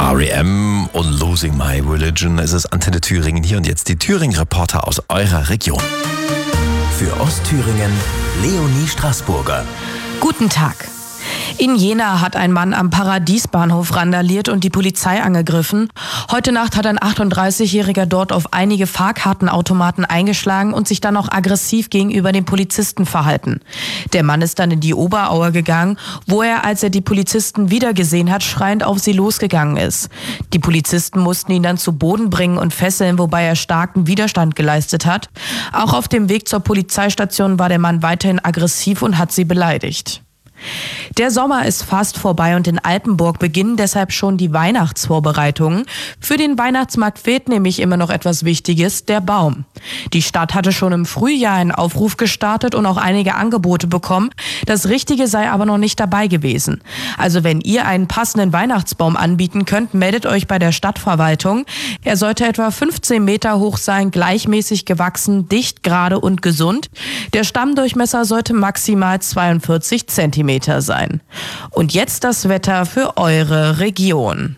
R.E.M. und Losing My Religion. Es ist Antenne Thüringen hier und jetzt die Thüringen-Reporter aus eurer Region. Für Ostthüringen Leonie Straßburger. Guten Tag. In Jena hat ein Mann am Paradiesbahnhof randaliert und die Polizei angegriffen. Heute Nacht hat ein 38-Jähriger dort auf einige Fahrkartenautomaten eingeschlagen und sich dann auch aggressiv gegenüber den Polizisten verhalten. Der Mann ist dann in die Oberaue gegangen, wo er, als er die Polizisten wiedergesehen hat, schreiend auf sie losgegangen ist. Die Polizisten mussten ihn dann zu Boden bringen und fesseln, wobei er starken Widerstand geleistet hat. Auch auf dem Weg zur Polizeistation war der Mann weiterhin aggressiv und hat sie beleidigt. Der Sommer ist fast vorbei und in Altenburg beginnen deshalb schon die Weihnachtsvorbereitungen. Für den Weihnachtsmarkt fehlt nämlich immer noch etwas Wichtiges, der Baum. Die Stadt hatte schon im Frühjahr einen Aufruf gestartet und auch einige Angebote bekommen. Das Richtige sei aber noch nicht dabei gewesen. Also wenn ihr einen passenden Weihnachtsbaum anbieten könnt, meldet euch bei der Stadtverwaltung. Er sollte etwa 15 Meter hoch sein, gleichmäßig gewachsen, dicht, gerade und gesund. Der Stammdurchmesser sollte maximal 42 Zentimeter sein. Und jetzt das Wetter für eure Region.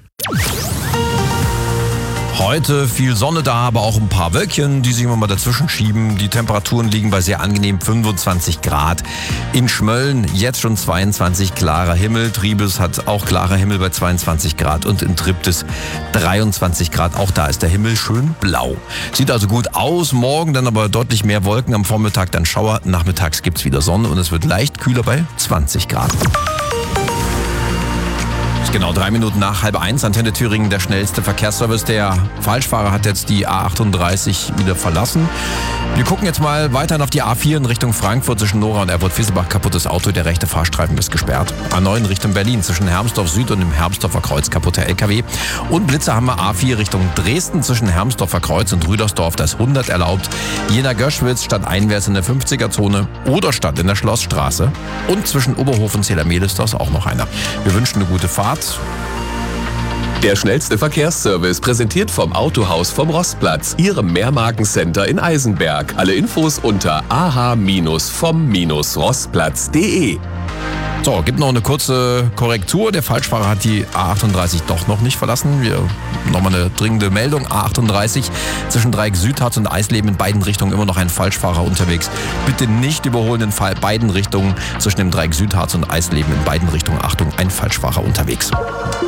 Heute viel Sonne da, aber auch ein paar Wölkchen, die sich immer mal dazwischen schieben. Die Temperaturen liegen bei sehr angenehm 25 Grad. In Schmölln jetzt schon 22, klarer Himmel. Triebes hat auch klarer Himmel bei 22 Grad und in Triptis 23 Grad. Auch da ist der Himmel schön blau. Sieht also gut aus. Morgen dann aber deutlich mehr Wolken. Am Vormittag dann Schauer. Nachmittags gibt's wieder Sonne und es wird leicht kühler bei 20 Grad. Genau 3 Minuten nach 12:30, Antenne Thüringen, der schnellste Verkehrsservice. Der Falschfahrer hat jetzt die A38 wieder verlassen. Wir gucken jetzt mal weiterhin auf die A4 in Richtung Frankfurt zwischen Nora und Erfurt-Fieselbach. Kaputtes Auto, der rechte Fahrstreifen ist gesperrt. A9 in Richtung Berlin zwischen Hermsdorf Süd und dem Hermsdorfer Kreuz, kaputter LKW. Und Blitzer haben wir A4 Richtung Dresden zwischen Hermsdorfer Kreuz und Rüdersdorf, das 100 erlaubt. Jena-Göschwitz statt einwärts in der 50er-Zone oder statt in der Schlossstraße. Und zwischen Oberhof und Zählermehlis ist auch noch einer. Wir wünschen eine gute Fahrt. Der schnellste Verkehrsservice, präsentiert vom Autohaus vom Rostplatz, Ihrem Mehrmarkencenter in Eisenberg. Alle Infos unter ah-vom-rostplatz.de. So, gibt noch eine kurze Korrektur. Der Falschfahrer hat die A38 doch noch nicht verlassen. Nochmal eine dringende Meldung. A38 zwischen Dreieck Südharz und Eisleben in beiden Richtungen immer noch ein Falschfahrer unterwegs. Bitte nicht überholen in beiden Richtungen zwischen dem Dreieck Südharz und Eisleben in beiden Richtungen. Achtung, ein Falschfahrer unterwegs.